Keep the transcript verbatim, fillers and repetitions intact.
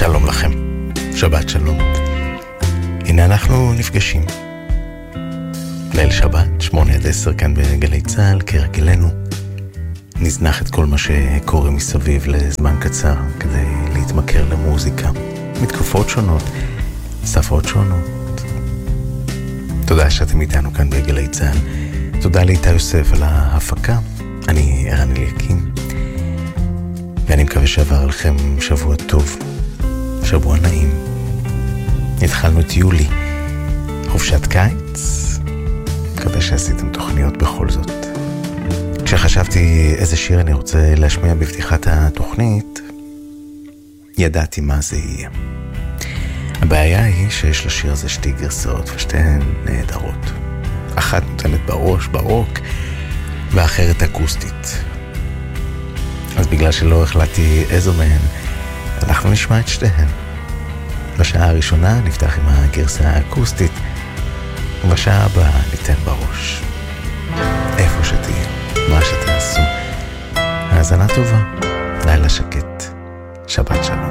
שלום לכם, שבת שלום. הנה אנחנו נפגשים ליל שבת, שמונה עד עשר כאן בגלי צהל, כרגלנו. נזנח את כל מה שקורה מסביב לזמן קצר כדי להתמכר למוזיקה מתקופות שונות, שפות שונות. תודה שאתם איתנו כאן בגלי צהל. תודה לאיתי יוסף על ההפקה. אני ערן אליקים, ואני מקווה שעבר לכם שבוע טוב, שבוע נעים. התחלנו את יולי, חופשת קיץ. מקווה שעשיתם תוכניות בכל זאת. כשחשבתי איזה שיר אני רוצה להשמיע בפתיחת התוכנית, ידעתי מה זה יהיה. הבעיה היא שיש לשיר הזה שתי גרסאות, ושתיהן נהדרות. אחת נותנת בראש, ברוק, ואחרת אקוסטית. אז בגלל שלא החלטתי איזו מהן, אנחנו נשמע את שתיהן. בשעה הראשונה נפתח עם הגרסה האקוסטית, ובשעה הבאה ניתן בראש. איפה שתהיה, מה שתעשו. האזנה טובה, לילה שקט, שבת שלום.